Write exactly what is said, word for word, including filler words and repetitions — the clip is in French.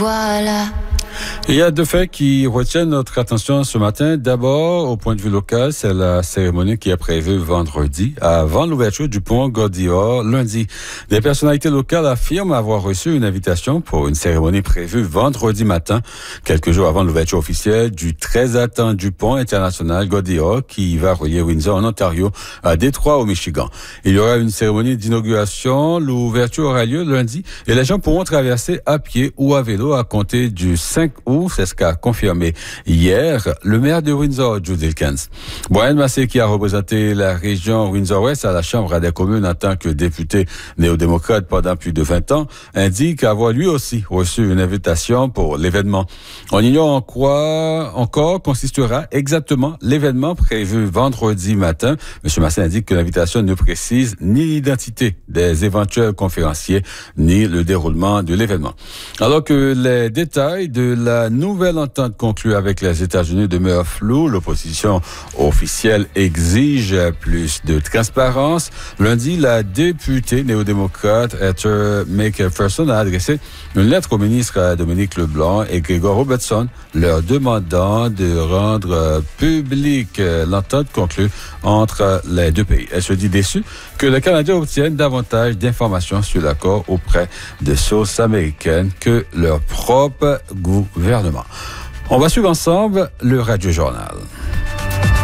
Voilà. Il y a deux faits qui retiennent notre attention ce matin. D'abord, au point de vue local, c'est la cérémonie qui est prévue vendredi, avant l'ouverture du pont Gaudior lundi. Des personnalités locales affirment avoir reçu une invitation pour une cérémonie prévue vendredi matin, quelques jours avant l'ouverture officielle du très attendu pont international Gaudior qui va relier Windsor en Ontario à Détroit au Michigan. Il y aura une cérémonie d'inauguration. L'ouverture aura lieu lundi et les gens pourront traverser à pied ou à vélo à compter du cinq août. C'est ce qu'a confirmé hier le maire de Windsor, Jude Elkins. Brian Massé, qui a représenté la région Windsor-Ouest à la Chambre des communes en tant que député néo-démocrate pendant plus de vingt ans, indique avoir lui aussi reçu une invitation pour l'événement. On ignore en quoi encore consistera exactement l'événement prévu vendredi matin. M. Massé indique que l'invitation ne précise ni l'identité des éventuels conférenciers, ni le déroulement de l'événement. Alors que les détails de la nouvelle entente conclue avec les États-Unis demeure floue. L'opposition officielle exige plus de transparence. Lundi, la députée néo-démocrate Heather McPherson a adressé une lettre au ministre Dominique Leblanc et Gregor Robertson, leur demandant de rendre publique l'entente conclue entre les deux pays. Elle se dit déçue que le Canada obtienne davantage d'informations sur l'accord auprès de sources américaines que leur propre gouvernement. On va suivre ensemble le Radio Journal.